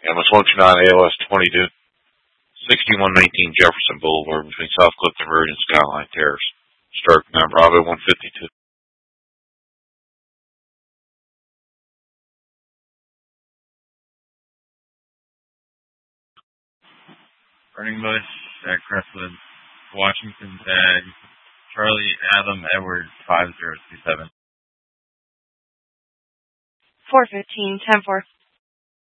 And was 129 ALS 22, 6119 Jefferson Boulevard between South Clifton Road and Skyline Terrace. Stark number Bravo 152. Burning Bush at Crestwood, Washington Tag, Charlie Adam Edward 5027. 415, 10-4.